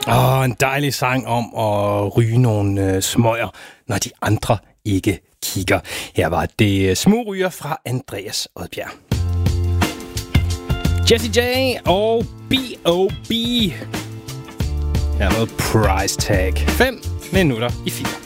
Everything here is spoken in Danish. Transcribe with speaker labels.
Speaker 1: En dejlig sang om at ryge nogle smøger, når de andre ikke kigger. Her var det Smugryger fra Andreas Odbjerg. Jessie J og B.O.B. Her med Price Tag. 5 minutter i 4.